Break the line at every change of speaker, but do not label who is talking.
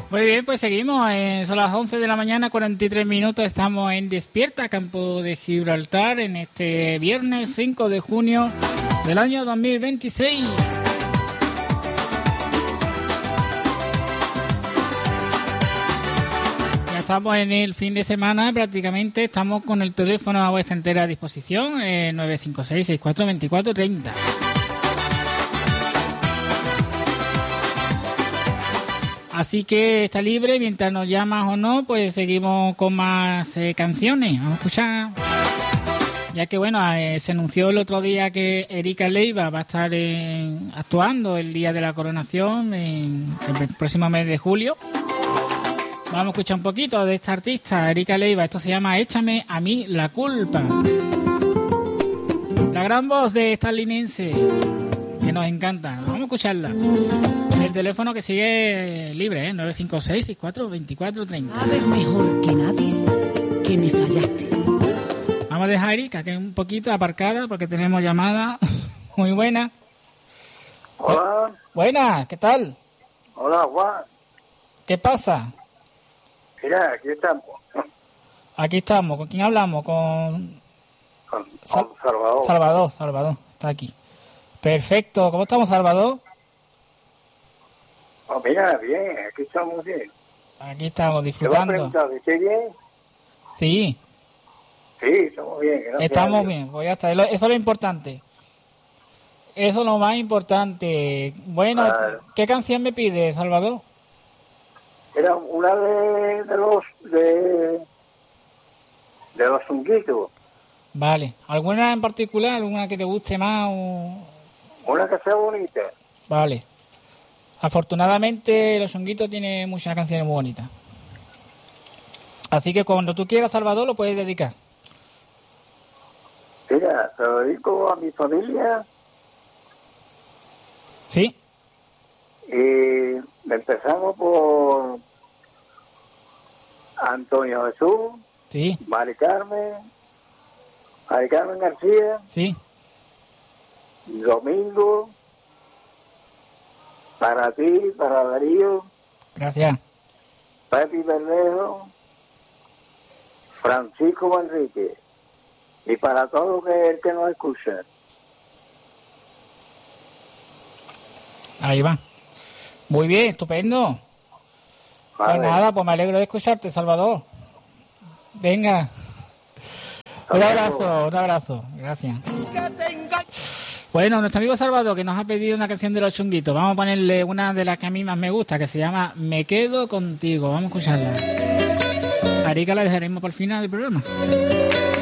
Muy bien, pues seguimos. Son las 11 de la mañana, 43 minutos. Estamos en Despierta, Campo de Gibraltar, en este viernes 5 de junio del año 2026. Ya estamos en el fin de semana, prácticamente. Estamos con el teléfono a vuestra entera disposición, 956-642430. Así que está libre, mientras nos llamas o no, pues seguimos con más canciones. Vamos a escuchar. Ya que bueno, se anunció el otro día que Erika Leiva va a estar actuando el día de la coronación en el próximo mes de julio. Vamos a escuchar un poquito de esta artista, Erika Leiva. Esto se llama Échame a mí la culpa. La gran voz de esta linense que nos encanta. Vamos a escucharla. El teléfono que sigue libre, 956-642430.
Sabes mejor que nadie que me fallaste.
Vamos a dejar a Erika, que es un poquito aparcada, porque tenemos llamada. Muy buena.
Hola.
Buenas, ¿qué tal?
Hola, Juan.
¿Qué pasa?
Mira, aquí estamos.
Aquí estamos. ¿Con quién hablamos? Con
Salvador.
Salvador, está aquí. Perfecto. ¿Cómo estamos, Salvador?
Oh, mira, bien, aquí estamos bien.
Aquí estamos
¿Te vas a
disfrutando.
preguntar, ¿estoy bien?
Sí,
Sí, estamos bien. Gracias
estamos
a Dios.
bien. Pues ya está. Eso es lo importante. Eso es lo más importante. Bueno,
Claro.
¿qué canción me pide, Salvador?
Era una de los Zunguitos.
Vale. ¿Alguna en particular? ¿Alguna que te guste más? O...
Una que sea bonita.
Vale. Afortunadamente, Los Honguitos tiene muchas canciones muy bonitas. Así que cuando tú quieras, Salvador, lo puedes dedicar.
Mira, se lo dedico a mi familia
¿Sí?
y empezamos por Antonio Jesús,
Sí.
Mari Carmen García,
Sí.
Domingo, para ti, para Darío,
Gracias.
Pepi Bermejo, Francisco Manrique y para todo el que nos escucha.
Ahí va. Muy bien, estupendo. Pues
Vale.
nada, pues me alegro de escucharte, Salvador. Venga. Un abrazo. Gracias. Bueno, nuestro amigo Salvador, que nos ha pedido una canción de Los Chunguitos. Vamos a ponerle una de las que a mí más me gusta, que se llama Me quedo contigo. Vamos a escucharla. A Erika la dejaremos para el final del programa.